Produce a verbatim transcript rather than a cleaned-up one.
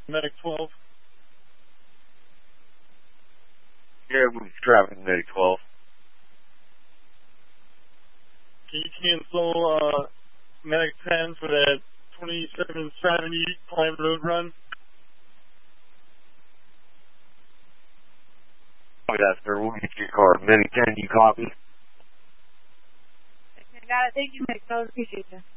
Medic twelve. Yeah, we're traffic Medic twelve. Can you cancel uh, Medic ten for that twenty-seven seventy Climb Road run? Oh, yeah, sir. We'll get your car. Medic ten, you copy? I got it. Thank you, Medic twelve. Appreciate you.